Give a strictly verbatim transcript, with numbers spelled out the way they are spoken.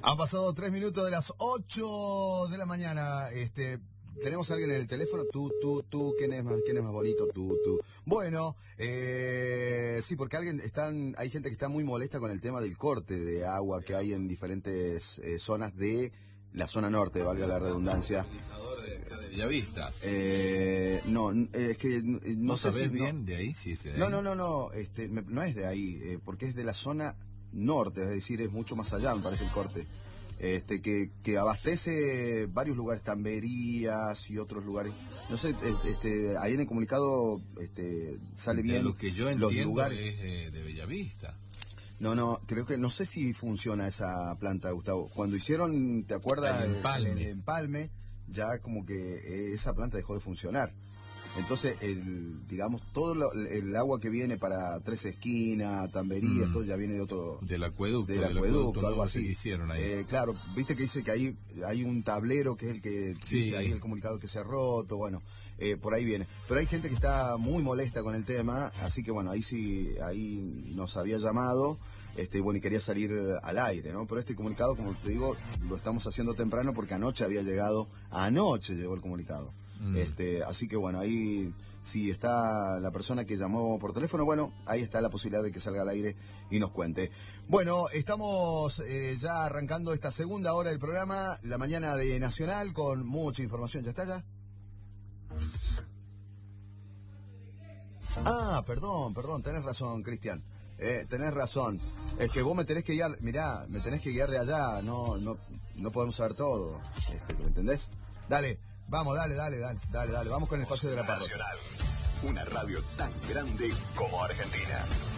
Han pasado tres minutos de las ocho de la mañana. Este, tenemos a alguien en el teléfono. Tú, tú, tú. ¿Quién es más, quién es más bonito? Tú, tú. Bueno, eh, sí, porque alguien están, hay gente que está muy molesta con el tema del corte de agua que hay en diferentes eh, zonas de la zona norte, valga la redundancia. De Bellavista. Eh, no, es que no, ¿No sé sabés si, bien no, de ahí? Sí, es de ahí. No, no, no, no, este, me, no es de ahí, eh, porque es de la zona norte, es decir, es mucho más allá, me parece el corte. Este, que, que abastece varios lugares, Tamberías y otros lugares. No sé, este, ahí en el comunicado este, sale bien. De lo que yo los entiendo lugares. es de, de Bellavista. No, no, creo que no sé si funciona esa planta, Gustavo. Cuando hicieron, ¿te acuerdas? El empalme. El, el empalme, ya como que esa planta dejó de funcionar. Entonces, el, digamos, todo lo, el agua que viene para Tres Esquinas, Tamberías, mm. todo ya viene de otro... Del acueducto. Del acueducto, acueducto algo así. Que hicieron ahí. Eh, claro, viste que dice que hay, hay un tablero que es el que sí. dice ahí el comunicado que se ha roto, bueno, eh, por ahí viene. Pero hay gente que está muy molesta con el tema, así que bueno, ahí sí, ahí nos había llamado, este, bueno, y quería salir al aire, ¿no? Pero este comunicado, como te digo, lo estamos haciendo temprano porque anoche había llegado, anoche llegó el comunicado. Este, así que bueno, ahí si está la persona que llamó por teléfono, bueno, ahí está la posibilidad de que salga al aire y nos cuente. Bueno, estamos eh, ya arrancando esta segunda hora del programa, la mañana de Nacional, con mucha información. ¿Ya está ya? Ah, perdón, perdón, tenés razón, Cristian. Eh, tenés razón. Es que vos me tenés que guiar, mirá, me tenés que guiar de allá, no, no, no podemos saber todo. Este, ¿me entendés? Dale. Vamos, dale, dale, dale, dale, dale. Vamos con el espacio de la parroquia. Nacional, una radio tan grande como Argentina.